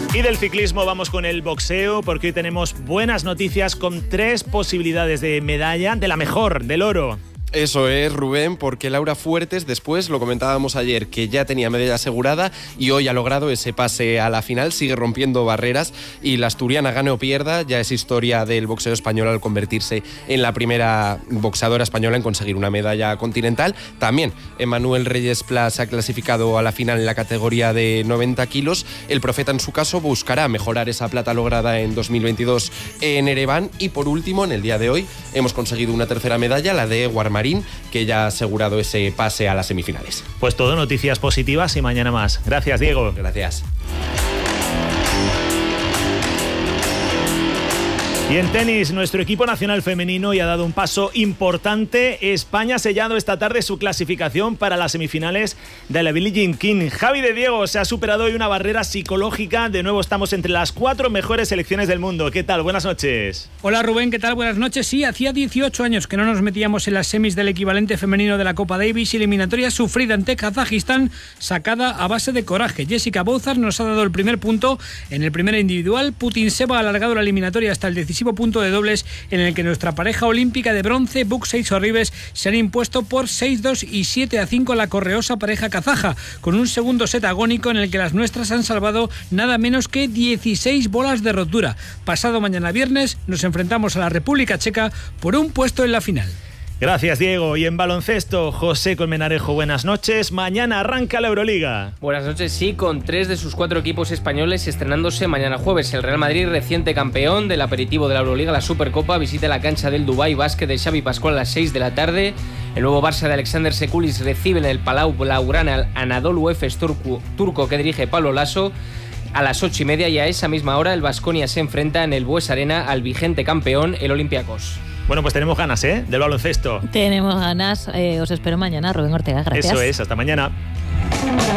Y del ciclismo vamos con el boxeo, porque hoy tenemos buenas noticias con 3 posibilidades de medalla, de la mejor, del oro. Eso es, Rubén, porque Laura Fuertes después, lo comentábamos ayer, que ya tenía medalla asegurada y hoy ha logrado ese pase a la final, sigue rompiendo barreras y la asturiana, gane o pierda, ya es historia del boxeo español al convertirse en la primera boxeadora española en conseguir una medalla continental. También Emmanuel Reyes Pla se ha clasificado a la final en la categoría de 90 kilos. El Profeta, en su caso, buscará mejorar esa plata lograda en 2022 en Ereván. Y por último, en el día de hoy, hemos conseguido una tercera medalla, la de Eguar Marín, que ya ha asegurado ese pase a las semifinales. Pues todo, noticias positivas y mañana más. Gracias, Diego. Gracias. Y en tenis, nuestro equipo nacional femenino ya ha dado un paso importante. España ha sellado esta tarde su clasificación para las semifinales de la Billie Jean King. Javi de Diego, se ha superado hoy una barrera psicológica. De nuevo estamos entre las 4 mejores selecciones del mundo. ¿Qué tal? Buenas noches. Hola Rubén, ¿qué tal? Buenas noches. Sí, hacía 18 años que no nos metíamos en las semis del equivalente femenino de la Copa Davis, eliminatoria sufrida ante Kazajistán, sacada a base de coraje. Jessica Bozar nos ha dado el primer punto en el primer individual. Putintseva ha alargado la eliminatoria hasta el decisivo punto de dobles, en el que nuestra pareja olímpica de bronce, Buxei y Sorribes, se han impuesto por 6-2 y 7-5 a la correosa pareja kazaja, con un segundo set agónico en el que las nuestras han salvado nada menos que 16 bolas de rotura. Pasado mañana viernes nos enfrentamos a la República Checa por un puesto en la final. Gracias, Diego. Y en baloncesto, José Colmenarejo, buenas noches. Mañana arranca la Euroliga. Buenas noches, sí, con 3 de sus 4 equipos españoles estrenándose mañana jueves. El Real Madrid, reciente campeón del aperitivo de la Euroliga, la Supercopa, visita la cancha del Dubái Basket de Xavi Pascual a las 6 de la tarde. El nuevo Barça de Alexander Sekulis recibe en el Palau Blaugrana al Anadolu Efes turco que dirige Pablo Lasso. A las 8:30 y a esa misma hora el Baskonia se enfrenta en el Bues Arena al vigente campeón, el Olympiacos. Bueno, pues tenemos ganas, del baloncesto. Tenemos ganas. Os espero mañana, Rubén Ortega. Gracias. Eso es, hasta mañana.